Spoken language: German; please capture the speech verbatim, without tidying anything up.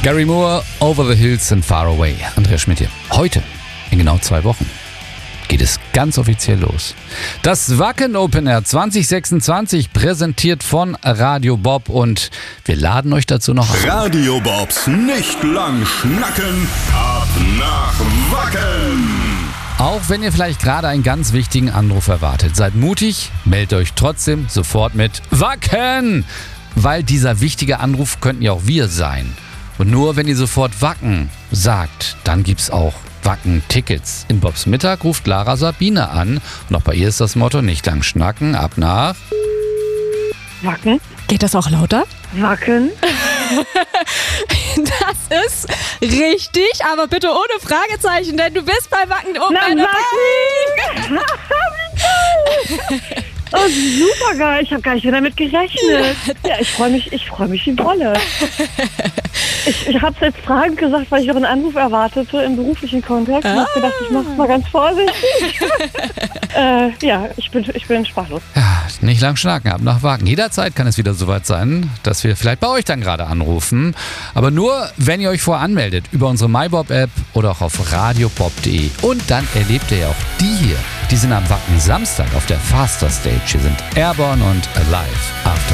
Gary Moore, Over the Hills and Far Away. Andreas Schmidt hier. Heute, in genau zwei Wochen, geht es ganz offiziell los. Das Wacken Open Air zwanzig sechsundzwanzig, präsentiert von Radio Bob, und wir laden euch dazu noch ein. Radio Bobs nicht lang schnacken, ab nach Wacken. Auch wenn ihr vielleicht gerade einen ganz wichtigen Anruf erwartet, seid mutig, meldet euch trotzdem sofort mit Wacken, weil dieser wichtige Anruf könnten ja auch wir sein. Und nur wenn ihr sofort Wacken sagt, dann gibt's auch Wacken-Tickets. In Bobs Mittag ruft Lara Sabine an. Und auch bei ihr ist das Motto: nicht lang schnacken, ab nach Wacken. Geht das auch lauter? Wacken. Das ist richtig, aber bitte ohne Fragezeichen, denn du bist bei Wacken Open Na, Air Wacken! Oh, super geil. Ich habe gar nicht mehr damit gerechnet. Ja, ich freue mich, ich freue mich wie Bolle. Ich, ich habe es jetzt fragend gesagt, weil ich noch einen Anruf erwartete im beruflichen Kontext. Und habe gedacht, ich mache es mal ganz vorsichtig. äh, ja, ich bin, ich bin sprachlos. Ja, nicht lang schnacken, ab nach Wacken. Jederzeit kann es wieder soweit sein, dass wir vielleicht bei euch dann gerade anrufen. Aber nur, wenn ihr euch vorher anmeldet, über unsere MyBob-App oder auch auf radiobob punkt de. Und dann erlebt ihr ja auch die hier. Die sind am Wacken Samstag auf der Faster Stage. Hier sind Airborne und Alive After